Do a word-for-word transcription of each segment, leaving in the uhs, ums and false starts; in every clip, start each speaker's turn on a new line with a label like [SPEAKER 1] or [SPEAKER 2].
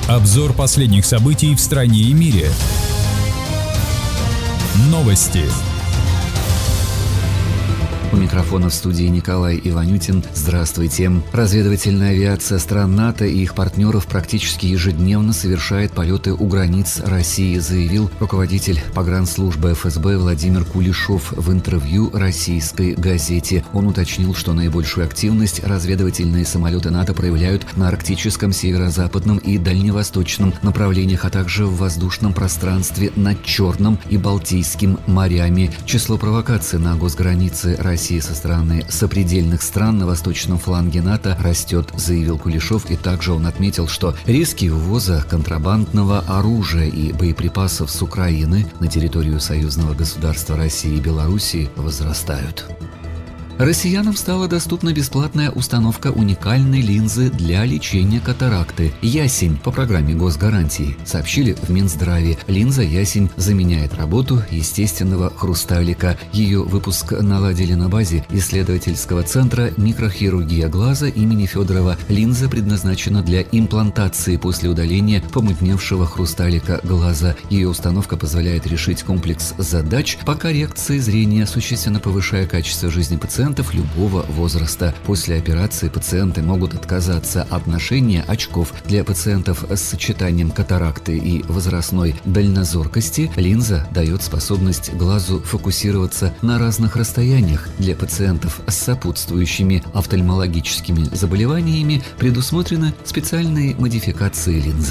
[SPEAKER 1] Обзор последних событий в стране и мире. Новости.
[SPEAKER 2] У микрофона в студии Николай Иванютин. Здравствуйте. Разведывательная авиация стран НАТО и их партнеров практически ежедневно совершает полеты у границ России, заявил руководитель погранслужбы эф эс бэ Владимир Кулешов в интервью российской газете. Он уточнил, что наибольшую активность разведывательные самолеты НАТО проявляют на арктическом, северо-западном и дальневосточном направлениях, а также в воздушном пространстве над Черным и Балтийским морями. Число провокаций на госгранице России России со стороны сопредельных стран на восточном фланге НАТО растет, заявил Кулешов, и также он отметил, что риски ввоза контрабандного оружия и боеприпасов с Украины на территорию союзного государства России и Белоруссии возрастают. Россиянам стала доступна бесплатная установка уникальной линзы для лечения катаракты «Ясень» по программе госгарантии, сообщили в Минздраве. Линза «Ясень» заменяет работу естественного хрусталика. Ее выпуск наладили на базе исследовательского центра «Микрохирургия глаза» имени Федорова. Линза предназначена для имплантации после удаления помутневшего хрусталика глаза. Ее установка позволяет решить комплекс задач по коррекции зрения, существенно повышая качество жизни пациента любого возраста. После операции пациенты могут отказаться от ношения очков. Для пациентов с сочетанием катаракты и возрастной дальнозоркости линза дает способность глазу фокусироваться на разных расстояниях. Для пациентов с сопутствующими офтальмологическими заболеваниями предусмотрены специальные модификации линзы.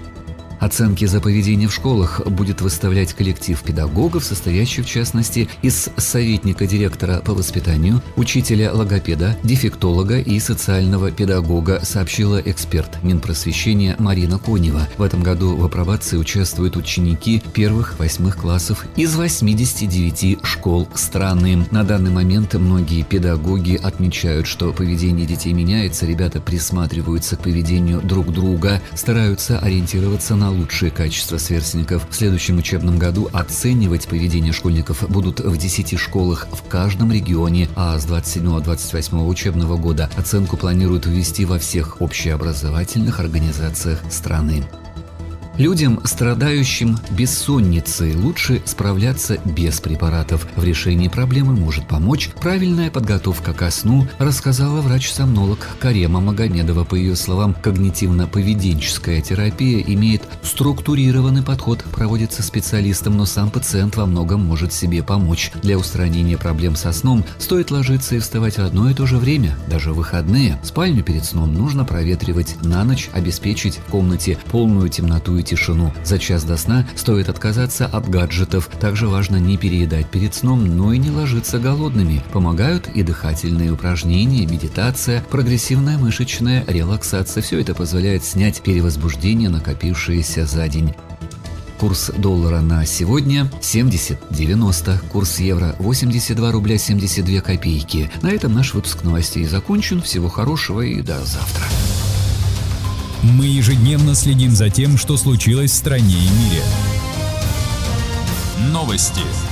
[SPEAKER 2] Оценки за поведение в школах будет выставлять коллектив педагогов, состоящий в частности из советника директора по воспитанию, учителя-логопеда, дефектолога и социального педагога, сообщила эксперт Минпросвещения Марина Конева. В этом году в апробации участвуют ученики первых-восьмых классов из восьмидесяти девяти школ страны. На данный момент многие педагоги отмечают, что поведение детей меняется, ребята присматриваются к поведению друг друга, стараются ориентироваться на лучшие качества сверстников. В следующем учебном году оценивать поведение школьников будут в десяти школах в каждом регионе, а с двадцать седьмого — двадцать восьмого учебного года оценку планируют ввести во всех общеобразовательных организациях страны. Людям, страдающим бессонницей, лучше справляться без препаратов. В решении проблемы может помочь правильная подготовка ко сну, рассказала врач-сомнолог Карема Магомедова. По ее словам, когнитивно-поведенческая терапия имеет структурированный подход, проводится специалистом, но сам пациент во многом может себе помочь. Для устранения проблем со сном стоит ложиться и вставать в одно и то же время, даже в выходные. Спальню перед сном нужно проветривать, на ночь обеспечить в комнате полную темноту и тишину. За час до сна стоит отказаться от гаджетов. Также важно не переедать перед сном, но и не ложиться голодными. Помогают и дыхательные упражнения, медитация, прогрессивная мышечная релаксация. Все это позволяет снять перевозбуждение, накопившееся за день. Курс доллара на сегодня семьдесят девяносто, курс евро восемьдесят два рубля семьдесят две копейки. На этом наш выпуск новостей закончен. Всего хорошего и до завтра.
[SPEAKER 1] Мы ежедневно следим за тем, что случилось в стране и мире. Новости.